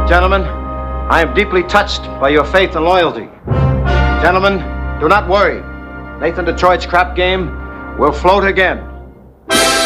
Gentlemen, I am deeply touched by your faith and loyalty. Gentlemen, do not worry. Nathan Detroit's crap game will float again.